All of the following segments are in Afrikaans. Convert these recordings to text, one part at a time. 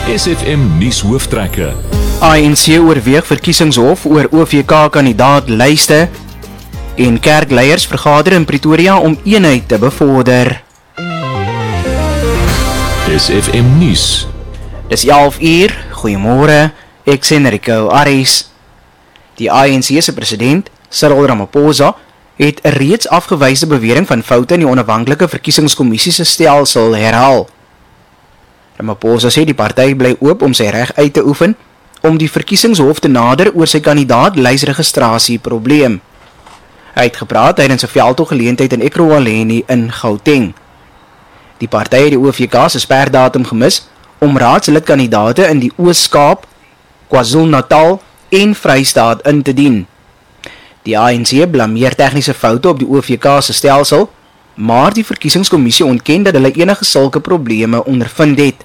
SFM nuus hooftrekke. ANC oorweeg verkiesingshof oor OVK-kandidaatlyste en kerkleiers vergader in Pretoria om eenheid te bevorder. SFM nuus. Dis 11 uur, goeiemôre, ek sien Rico Aries. Die ANC se president, Cyril Ramaphosa, het 'n reeds afgewyse bewering van foute in die onafhanklike verkiesingskommissie se stelsel herhaal. Ramaphosa sê die party bly oop om sy reg uit te oefen om die verkiesingshof te nader oor sy kandidaat-lysregistrasie probleem. Hy het gepraat tydens 'n veldtoggeleentheid in Ekurhuleni in Gauteng. Die party het die OVK se sperdatum gemis om raadslidkandidaate in die Oos-Kaap, KwaZulu-Natal en Vrystaat in te dien. Die ANC blameer tegniese foute op die OVK se stelsel, maar die verkiesingskommissie ontken dat hulle enige sulke probleme ondervind het.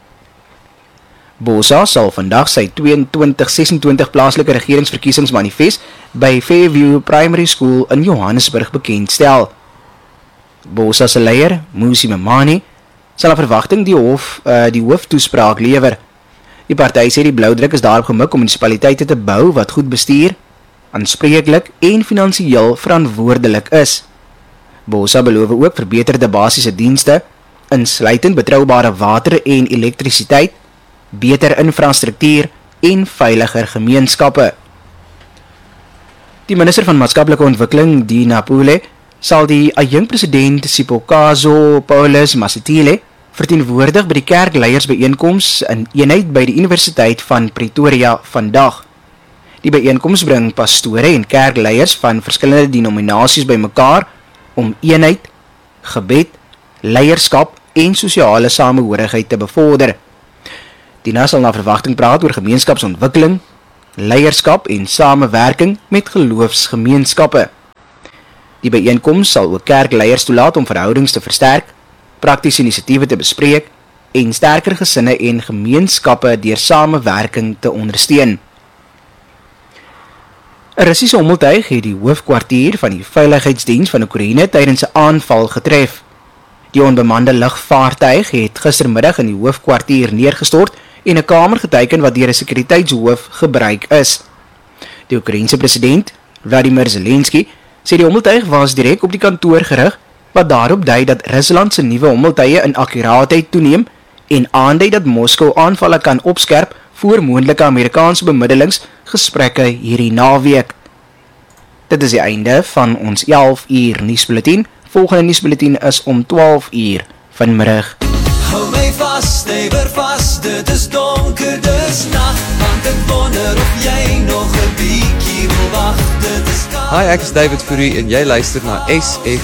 Bosa sal vandag sy 2026 plaaslike regeringsverkiesingsmanifest by Fairview Primary School in Johannesburg bekendstel. Bosa se leier, Mmusi Maimane, sal na verwagting die hooftoespraak lewer. Die party sê die bloudruk is daarop gemik om munisipaliteite te bou wat goed bestuur, aanspreeklik en finansiëel verantwoordelik is. Bosa beloof ook verbeterde basiese dienste, insluitend betroubare water en elektrisiteit, beter infrastruktuur en veiliger gemeenskappe. Die minister van maatskaplike ontwikkeling, Dina Pule, sal die adjunkt president Sipokazo Paulus Masitile verteenwoordig by die kerkleiersbyeenkoms in eenheid by die Universiteit van Pretoria vandag. Die byeenkoms bring pastore en kerkleiers van verskillende denominasies bymekaar om eenheid, gebed, leierskap en sosiale samehorigheid te bevorder. Dina sal na verwagting praat oor gemeenskapsontwikkeling, leierskap en samewerking met geloofsgemeenskappe. Die byeenkoms sal ook kerkleiers toelaat om verhoudings te versterk, praktiese inisiatiewe te bespreek en sterker gesinne en gemeenskappe deur samewerking te ondersteun. 'n Russiese hommeltuig het die hoofkwartier van die veiligheidsdiens van Oekraïne tydens 'n aanval getref. Die onbemande lugvaartuig het gistermiddag in die hoofkwartier neergestort en 'n kamer geteken wat deur 'n sekuriteitshoof gebruik is. Die Oekraïense president, Vladimir Zelensky, sê die hommeltuig was direk op die kantoor gerig, wat daarop dui dat Rusland se nuwe hommeltuie in akkuraatheid toeneem en aandui dat Moskou aanvalle kan opskerp voor moontlike Amerikaanse bemiddelingsgesprekke hierdie naweek. Dit is die einde van ons 11 uur nuusbulletin. Volgende nuusbulletin is om 12 uur vanmiddag. Hou my vas, stewig vas, dit is donker, dis nag, want ek wonder of jy nog 'n bietjie wil wag, dit is Hi, ek is David Fourie en jy luister na SF